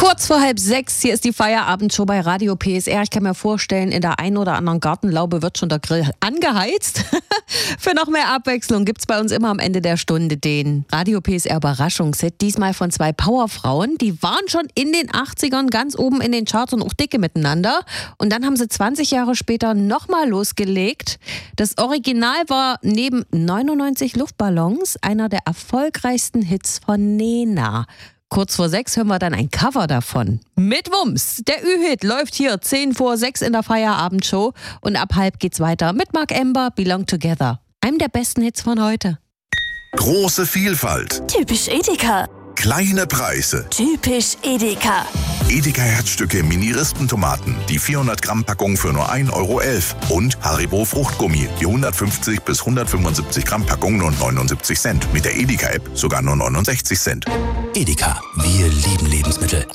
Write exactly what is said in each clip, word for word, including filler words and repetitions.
Kurz vor halb sechs, hier ist die Feierabendshow bei Radio P S R. Ich kann mir vorstellen, in der einen oder anderen Gartenlaube wird schon der Grill angeheizt. Für noch mehr Abwechslung gibt's bei uns immer am Ende der Stunde den Radio P S R Überraschungshit. Diesmal von zwei Powerfrauen. Die waren schon in den achtzigern ganz oben in den Charts und auch dicke miteinander. Und dann haben sie zwanzig Jahre später nochmal losgelegt. Das Original war neben neunundneunzig Luftballons einer der erfolgreichsten Hits von Nena. Kurz vor sechs hören wir dann ein Cover davon. Mit Wumms. Der Ü-Hit läuft hier zehn vor sechs in der Feierabendshow. Und ab halb geht's weiter mit Mark Ember, Belong Together. Einem der besten Hits von heute. Große Vielfalt. Typisch Edeka. Kleine Preise. Typisch Edeka. Edeka Herzstücke Mini-Rispentomaten. Die vierhundert Gramm Packung für nur ein Euro elf. Und Haribo Fruchtgummi. Die hundertfünfzig bis hundertfünfundsiebzig Gramm Packung nur neunundsiebzig Cent. Mit der Edeka-App sogar nur neunundsechzig Cent. Edeka. Wir lieben Lebensmittel.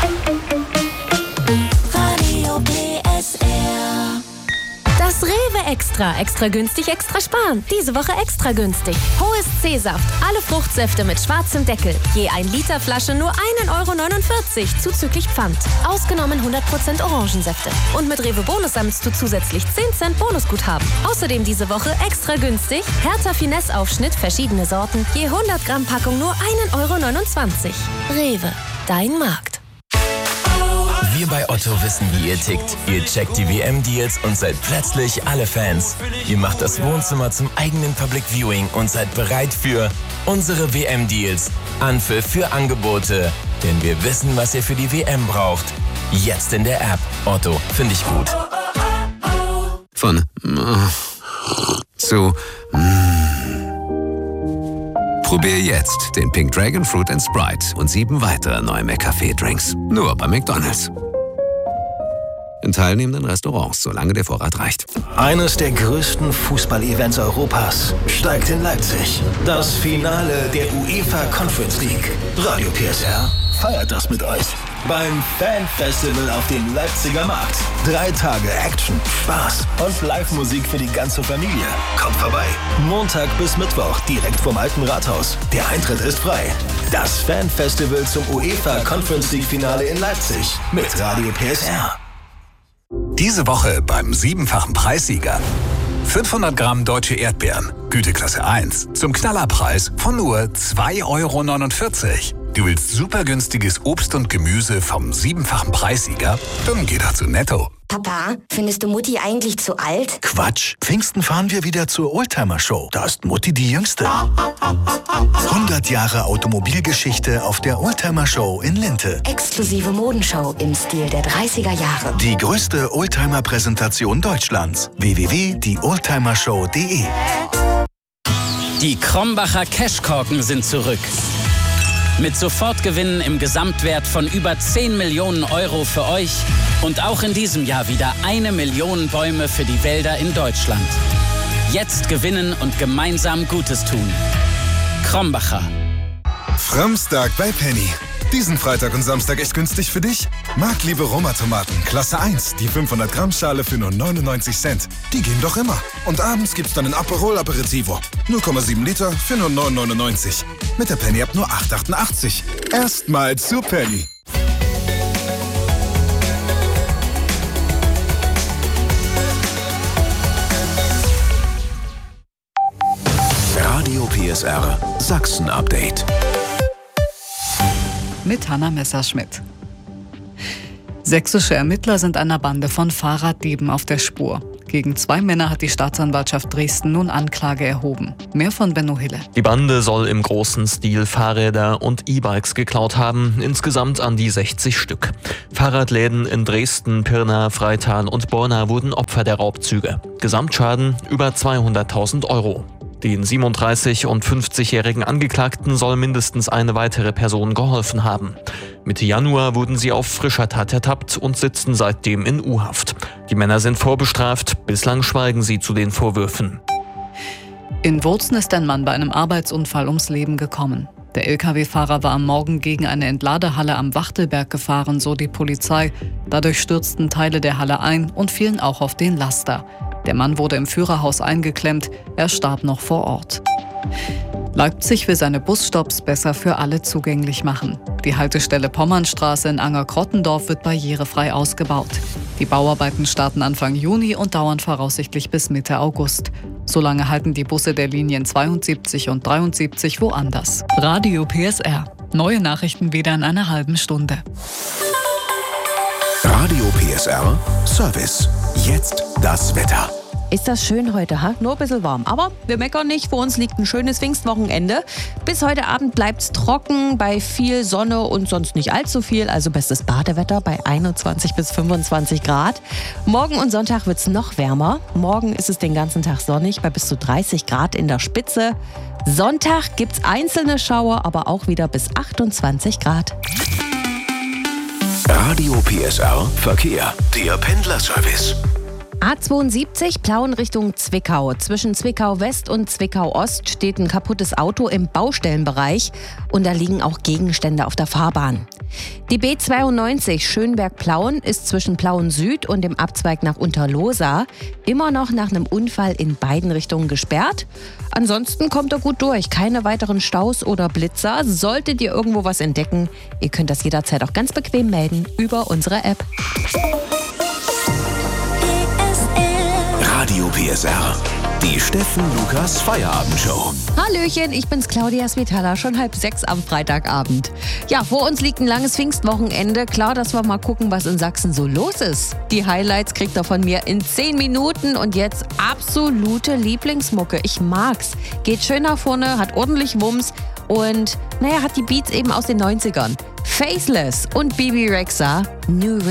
Radio P S R. Das Rewe Extra. Extra günstig, extra sparen. Diese Woche extra günstig. Hohes C-Saft. Alle Fruchtsäfte mit schwarzem Deckel. Je ein Liter Flasche nur ein Euro neunundvierzig. Zuzüglich Pfand. Ausgenommen hundert Prozent Orangensäfte. Und mit Rewe Bonus sammelst du zusätzlich zehn Cent Bonusguthaben. Außerdem diese Woche extra günstig. Hertha Finesse Aufschnitt, verschiedene Sorten. Je hundert Gramm Packung nur ein Euro neunundzwanzig. Rewe. Dein Markt. Wir bei Otto wissen, wie ihr tickt. Ihr checkt die W M-Deals und seid plötzlich alle Fans. Ihr macht das Wohnzimmer zum eigenen Public Viewing und seid bereit für unsere W M-Deals. Anpfiff für Angebote. Denn wir wissen, was ihr für die W M braucht. Jetzt in der App. Otto, finde ich gut. Von zu Probier jetzt den Pink Dragon Fruit and Sprite und sieben weitere neue McCafé-Drinks. Nur bei McDonald's. In teilnehmenden Restaurants, solange der Vorrat reicht. Eines der größten Fußball-Events Europas steigt in Leipzig. Das Finale der UEFA Conference League. Radio P S R feiert das mit euch. Beim Fan-Festival auf dem Leipziger Markt. Drei Tage Action, Spaß und Live-Musik für die ganze Familie. Kommt vorbei. Montag bis Mittwoch direkt vom Alten Rathaus. Der Eintritt ist frei. Das Fan-Festival zum UEFA Conference League Finale in Leipzig. Mit Radio P S R. Diese Woche beim siebenfachen Preissieger. fünfhundert Gramm deutsche Erdbeeren, Güteklasse eins, zum Knallerpreis von nur zwei Euro neunundvierzig. Du willst super günstiges Obst und Gemüse vom siebenfachen Preissieger? Dann geh doch zu Netto. Papa, findest du Mutti eigentlich zu alt? Quatsch. Pfingsten fahren wir wieder zur Oldtimer-Show. Da ist Mutti die Jüngste. hundert Jahre Automobilgeschichte auf der Oldtimer-Show in Linte. Exklusive Modenshow im Stil der dreißiger Jahre. Die größte Oldtimer-Präsentation Deutschlands. w w w punkt die oldtimer show punkt de. Die Krombacher Cashkorken sind zurück. Mit Sofortgewinnen im Gesamtwert von über zehn Millionen Euro für euch und auch in diesem Jahr wieder eine Million Bäume für die Wälder in Deutschland. Jetzt gewinnen und gemeinsam Gutes tun. Krombacher. Framstag bei Penny. Diesen Freitag und Samstag echt günstig für dich? Markliebe Roma-Tomaten, Klasse eins, die fünfhundert Gramm Schale für nur neunundneunzig Cent. Die gehen doch immer. Und abends gibt's dann ein Aperol Aperitivo. null Komma sieben Liter für nur neun neunundneunzig. Mit der Penny-App nur acht achtundachtzig. Erstmal zu Penny. Radio P S R Sachsen-Update. Mit Hanna Messerschmidt. Sächsische Ermittler sind einer Bande von Fahrraddieben auf der Spur. Gegen zwei Männer hat die Staatsanwaltschaft Dresden nun Anklage erhoben. Mehr von Benno Hille. Die Bande soll im großen Stil Fahrräder und E-Bikes geklaut haben, insgesamt an die sechzig Stück. Fahrradläden in Dresden, Pirna, Freital und Borna wurden Opfer der Raubzüge. Gesamtschaden über zweihunderttausend Euro. Den siebenunddreißig- und fünfzigjährigen Angeklagten soll mindestens eine weitere Person geholfen haben. Mitte Januar wurden sie auf frischer Tat ertappt und sitzen seitdem in U-Haft. Die Männer sind vorbestraft, bislang schweigen sie zu den Vorwürfen. In Wurzen ist ein Mann bei einem Arbeitsunfall ums Leben gekommen. Der L K W-Fahrer war am Morgen gegen eine Entladehalle am Wachtelberg gefahren, so die Polizei. Dadurch stürzten Teile der Halle ein und fielen auch auf den Laster. Der Mann wurde im Führerhaus eingeklemmt, er starb noch vor Ort. Leipzig will seine Busstops besser für alle zugänglich machen. Die Haltestelle Pommernstraße in Anger-Krottendorf wird barrierefrei ausgebaut. Die Bauarbeiten starten Anfang Juni und dauern voraussichtlich bis Mitte August. Solange halten die Busse der Linien zweiundsiebzig und dreiundsiebzig woanders. Radio P S R. Neue Nachrichten wieder in einer halben Stunde. Radio P S R Service. Jetzt das Wetter. Ist das schön heute, ha? Nur ein bisschen warm. Aber wir meckern nicht, vor uns liegt ein schönes Pfingstwochenende. Bis heute Abend bleibt's trocken, bei viel Sonne und sonst nicht allzu viel. Also bestes Badewetter bei einundzwanzig bis fünfundzwanzig Grad. Morgen und Sonntag wird's noch wärmer. Morgen ist es den ganzen Tag sonnig, bei bis zu dreißig Grad in der Spitze. Sonntag gibt's einzelne Schauer, aber auch wieder bis achtundzwanzig Grad. Radio P S R Verkehr. Der Pendlerservice. A zweiundsiebzig Plauen Richtung Zwickau. Zwischen Zwickau West und Zwickau Ost steht ein kaputtes Auto im Baustellenbereich und da liegen auch Gegenstände auf der Fahrbahn. Die B zweiundneunzig Schönberg-Plauen ist zwischen Plauen Süd und dem Abzweig nach Unterlohsa immer noch nach einem Unfall in beiden Richtungen gesperrt. Ansonsten kommt er gut durch. Keine weiteren Staus oder Blitzer. Solltet ihr irgendwo was entdecken, ihr könnt das jederzeit auch ganz bequem melden über unsere App. Radio P S R. Die Steffen Lukas Feierabendshow. Hallöchen, ich bin's Claudia Svitala, schon halb sechs am Freitagabend. Ja, vor uns liegt ein langes Pfingstwochenende. Klar, dass wir mal gucken, was in Sachsen so los ist. Die Highlights kriegt ihr von mir in zehn Minuten und jetzt absolute Lieblingsmucke. Ich mag's. Geht schön nach vorne, hat ordentlich Wumms und naja, hat die Beats eben aus den neunzigern. Faceless und Bibi Rexha, New